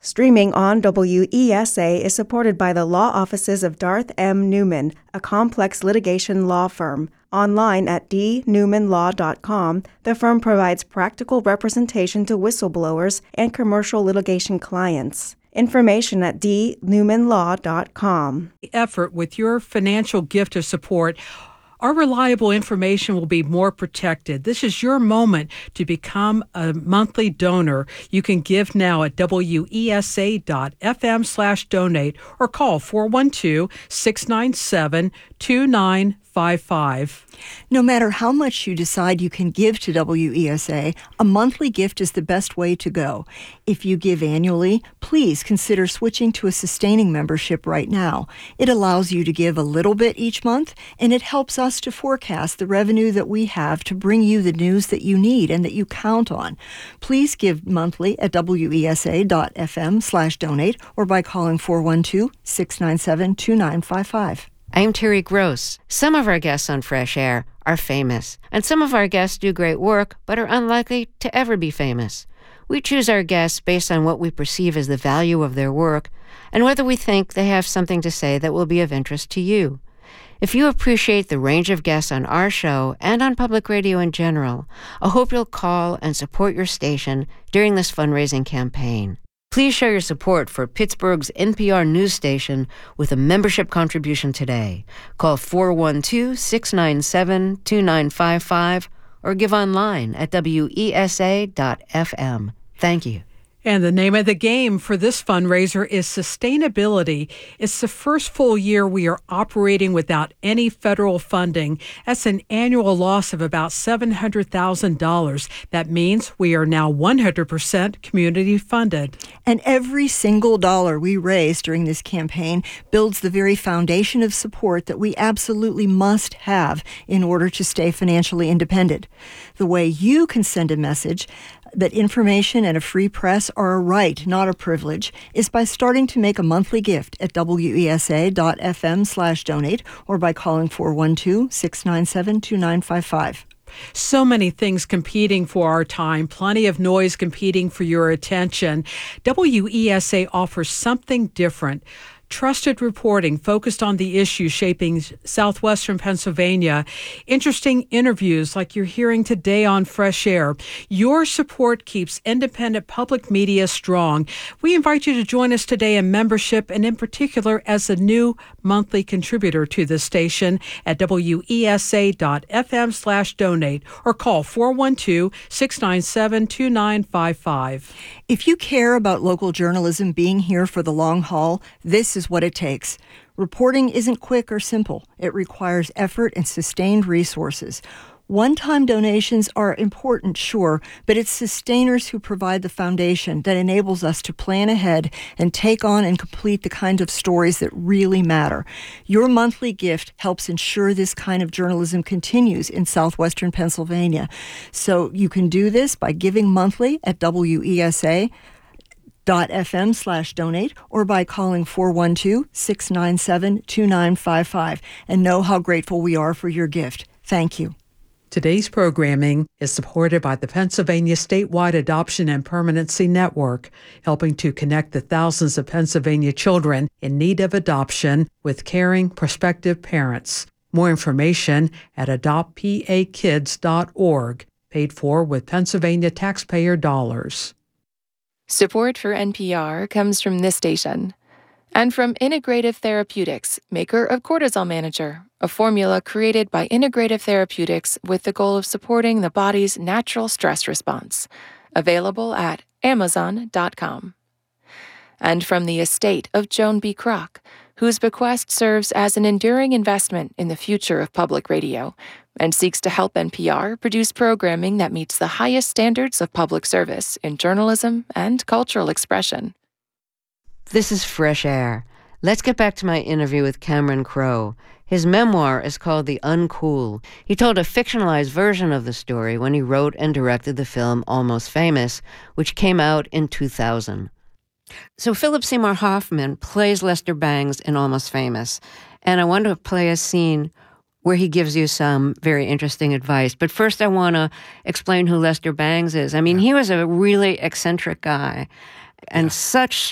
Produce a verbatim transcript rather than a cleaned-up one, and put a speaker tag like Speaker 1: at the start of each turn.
Speaker 1: Streaming on W E S A is supported by the law offices of Darth M. Newman, a complex litigation law firm. Online at d newman law dot com, the firm provides practical representation to whistleblowers and commercial litigation clients. Information at d newman law dot com.
Speaker 2: Effort with your financial gift of support, our reliable information will be more protected. This is your moment to become a monthly donor. You can give now at W E S A dot F M slash donate or call four one two, six nine seven, two nine five five.
Speaker 3: No matter how much you decide you can give to W E S A, a monthly gift is the best way to go. If you give annually, please consider switching to a sustaining membership right now. It allows you to give a little bit each month, and it helps us to forecast the revenue that we have to bring you the news that you need and that you count on. Please give monthly at W E S A dot F M slash donate or by calling four one two, six nine seven, two nine five five.
Speaker 4: I'm Terry Gross. Some of our guests on Fresh Air are famous, and some of our guests do great work but are unlikely to ever be famous. We choose our guests based on what we perceive as the value of their work and whether we think they have something to say that will be of interest to you. If you appreciate the range of guests on our show and on public radio in general, I hope you'll call and support your station during this fundraising campaign. Please show your support for Pittsburgh's N P R news station with a membership contribution today. Call four one two, six nine seven, two nine five five or give online at W E S A dot F M. Thank you.
Speaker 2: And the name of the game for this fundraiser is sustainability. It's the first full year we are operating without any federal funding. That's an annual loss of about seven hundred thousand dollars. That means we are now one hundred percent community funded.
Speaker 3: And every single dollar we raise during this campaign builds the very foundation of support that we absolutely must have in order to stay financially independent. The way you can send a message that information and a free press are a right, not a privilege, is by starting to make a monthly gift at W E S A dot F M slash donate or by calling four one two, six nine seven, two nine five five.
Speaker 2: So many things competing for our time, plenty of noise competing for your attention. W E S A offers something different. Trusted reporting focused on the issues shaping southwestern Pennsylvania. Interesting interviews like you're hearing today on Fresh Air. Your support keeps independent public media strong. We invite you to join us today in membership and in particular as a new monthly contributor to the station at W E S A dot F M slash donate or call four one two, six nine seven, two nine five five.
Speaker 3: If you care about local journalism being here for the long haul, this is what it takes. Reporting isn't quick or simple. It requires effort and sustained resources. One-time donations are important, sure, but it's sustainers who provide the foundation that enables us to plan ahead and take on and complete the kind of stories that really matter. Your monthly gift helps ensure this kind of journalism continues in southwestern Pennsylvania. So you can do this by giving monthly at W E S A dot F M slash donate or by calling four one two, six nine seven, two nine five five and know how grateful we are for your gift. Thank you.
Speaker 2: Today's programming is supported by the Pennsylvania Statewide Adoption and Permanency Network, helping to connect the thousands of Pennsylvania children in need of adoption with caring prospective parents. More information at adopt p a kids dot org, paid for with Pennsylvania taxpayer dollars.
Speaker 5: Support for N P R comes from this station and from Integrative Therapeutics, maker of Cortisol Manager, a formula created by Integrative Therapeutics with the goal of supporting the body's natural stress response. Available at amazon dot com. And from the estate of Joan B. Kroc, whose bequest serves as an enduring investment in the future of public radio and seeks to help N P R produce programming that meets the highest standards of public service in journalism and cultural expression.
Speaker 4: This is Fresh Air. Let's get back to my interview with Cameron Crowe. His memoir is called The Uncool. He told a fictionalized version of the story when he wrote and directed the film Almost Famous, which came out in two thousand. So Philip Seymour Hoffman plays Lester Bangs in Almost Famous, and I want to play a scene where he gives you some very interesting advice. But first I want to explain who Lester Bangs is. I mean, yeah. He was a really eccentric guy and yeah. such